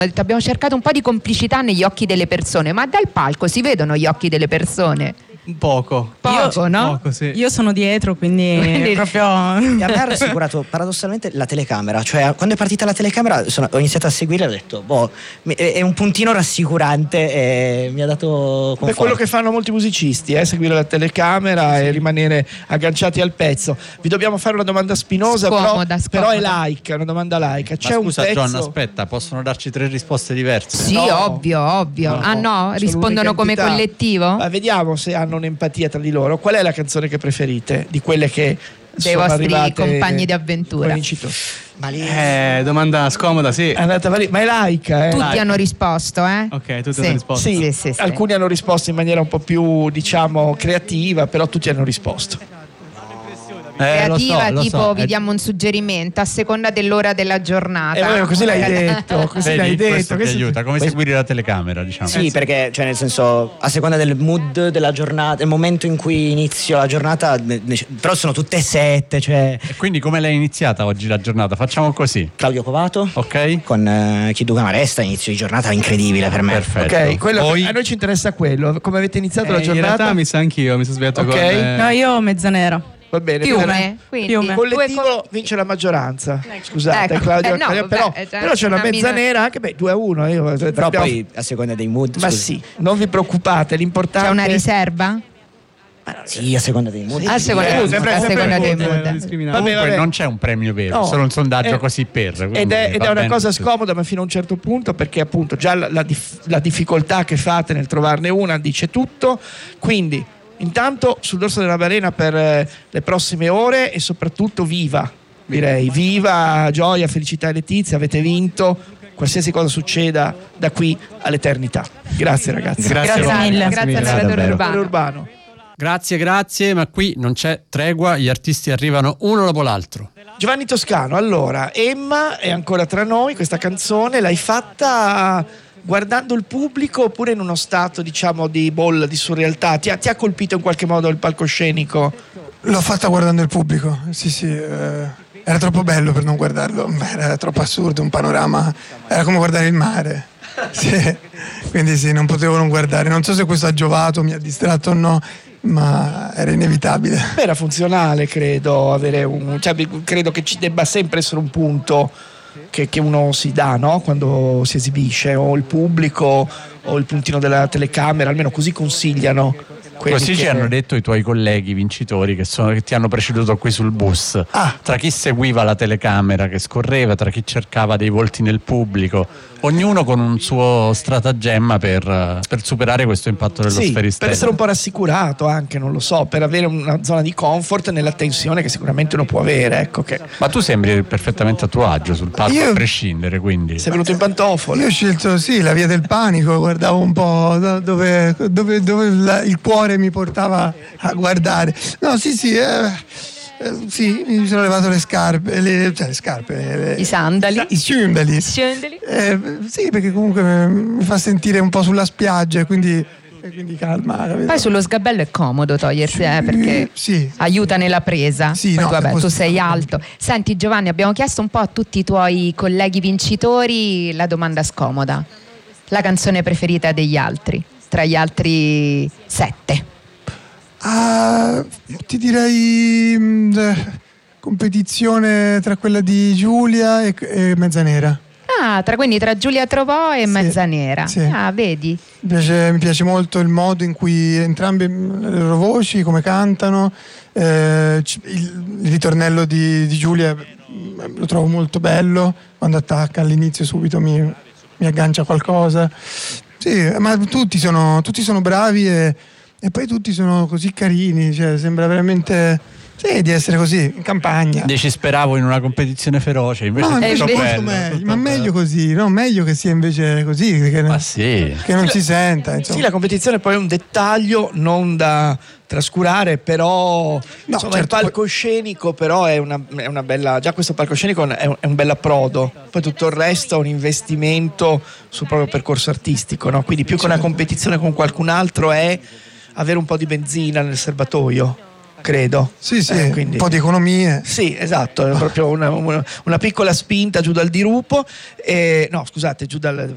Abbiamo cercato un po' di complicità negli occhi delle persone, ma dal palco si vedono gli occhi delle persone? Poco, no? Poco, sì. Io sono dietro, quindi proprio... E a me ha rassicurato paradossalmente la telecamera, cioè quando è partita la telecamera ho iniziato a seguire e ho detto è un puntino rassicurante e mi ha dato conforto. È quello che fanno molti musicisti, seguire la telecamera e rimanere agganciati al pezzo. Vi dobbiamo fare una domanda spinosa, Scomoda. però è laica, una domanda laica. C'è Ma scusa un pezzo... John, aspetta, possono darci 3 risposte diverse? Sì, No. ovvio. No? Rispondono come l'unica entità. collettivo? Ma vediamo se hanno un'empatia tra di loro. Qual è la canzone che preferite di quelle che Dei sono vostri arrivate compagni di avventura? come vincitori? Ma lì Domanda scomoda, sì. È andata ma è laica, Tutti hanno risposto, Ok, tutti Sì. hanno risposto. Sì, alcuni hanno risposto in maniera un po' più, diciamo, creativa, però tutti hanno risposto. Creativa, lo tipo so. vi diamo un suggerimento a seconda dell'ora della giornata. Così l'hai detto, Vedi, questo ti aiuta, come seguire la telecamera, diciamo. sì, perché cioè nel senso a seconda del mood della giornata, il momento in cui inizio la giornata, però sono tutte 7, cioè E quindi come l'hai iniziata oggi la giornata? Facciamo così. Claudio Covato Ok? con Chi Duca Maresta, inizio di giornata incredibile per me. Perfetto. Ok, Poi... a noi ci interessa quello. Come avete iniziato la In giornata? realtà mi sa anch'io, mi sono svegliato Ok. con... No, io mezzanera. Va bene. Fiume, quindi Fiume. Collettivo vince la maggioranza. Scusate, Ecco. Claudio. No, vabbè, però c'è una una mezza mina- nera anche 2-1. Però poi a seconda dei mood. Ma scusa. sì, non vi preoccupate, l'importante C'è una riserva? Sì, a seconda dei mood. A seconda dei mood, sempre- a sempre seconda il dei mood. mood. Vabbè, Comunque non c'è un premio vero, No. solo un sondaggio così per. Ed è una cosa scomoda, ma fino a un certo punto, perché appunto già la difficoltà che fate nel trovarne una dice tutto. Quindi intanto sul dorso della balena per le prossime ore, e soprattutto viva, direi viva, gioia, felicità e Letizia, avete vinto, qualsiasi cosa succeda da qui all'eternità. Grazie ragazzi. Grazie mille. Grazie al davvero. narratore urbano. Grazie, ma qui non c'è tregua, gli artisti arrivano uno dopo l'altro. Giovanni Toscano, allora, Emma è ancora tra noi, questa canzone l'hai fatta guardando il pubblico oppure in uno stato, diciamo, di bolla, di surrealtà? Ti ha colpito in qualche modo il palcoscenico? L'ho fatta guardando il pubblico, sì, era troppo bello per non guardarlo, era troppo assurdo, un panorama, era come guardare il mare, sì. Quindi sì, non potevo non guardare, non so se questo ha giovato, mi ha distratto o no, ma era inevitabile. Beh, era funzionale, credo, credo che ci debba sempre essere un punto che uno si dà, no? Quando si esibisce, o il pubblico o il puntino della telecamera, almeno così consigliano. Così ci hanno detto i tuoi colleghi vincitori che ti hanno preceduto qui sul bus. Tra chi seguiva la telecamera che scorreva, tra chi cercava dei volti nel pubblico, ognuno con un suo stratagemma per superare questo impatto dello sferistello. Per essere un po' rassicurato anche, non lo so, per avere una zona di comfort nella tensione che sicuramente uno può avere, ecco che. Ma tu sembri perfettamente a tuo agio sul palco, a prescindere, quindi. Sei venuto in pantofole? Io ho scelto la via del panico, guardavo un po' dove il cuore mi portava a guardare. No, sì, mi sono levato le scarpe, I sandali. i ciondali. Sì, perché comunque mi fa sentire un po' sulla spiaggia, quindi calma. Capito? Poi sullo sgabello è comodo togliersi, perché sì. aiuta nella presa. Sì, poi no, vabbè, tu questo- sei alto. Senti Giovanni, abbiamo chiesto un po' a tutti i tuoi colleghi vincitori la domanda scomoda. La canzone preferita degli altri, tra gli altri 7. Ti direi competizione tra quella di Giulia e Mezzanera. Quindi tra Giulia Trovò e Mezzanera. Sì. Vedi? Mi piace molto il modo in cui entrambe le loro voci, come cantano, il ritornello di Giulia lo trovo molto bello, quando attacca all'inizio subito mi aggancia qualcosa. Sì, ma tutti sono bravi e poi tutti sono così carini, cioè sembra veramente di essere così in campagna. Ci speravo in una competizione feroce, invece No, è invece tutto molto bello, meglio, tutto ma bello. meglio così, no? Meglio che sia invece così, Ma sì. che non si senta, insomma. Sì, la competizione poi è un dettaglio non da trascurare, però insomma, certo, il palcoscenico però è una bella, già questo palcoscenico è un bel approdo, poi tutto il resto è un investimento sul proprio percorso artistico, no? Quindi più che una competizione con qualcun altro è avere un po' di benzina nel serbatoio, credo. Sì, quindi, un po' di economie. sì, esatto, è proprio una piccola spinta giù dal dirupo, no scusate, giù dal